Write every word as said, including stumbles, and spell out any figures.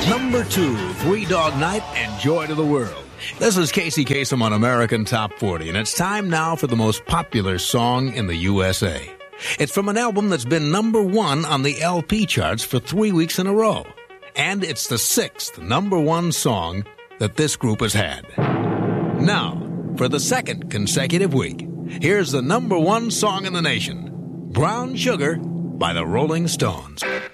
Number two, Three Dog Night and Joy to the World. This is Casey Kasem on American Top forty, and it's time now for the most popular song in the U S A. It's from an album that's been number one on the L P charts for three weeks in a row. And it's the sixth number one song that this group has had. Now, for the second consecutive week, here's the number one song in the nation, Brown Sugar by the Rolling Stones.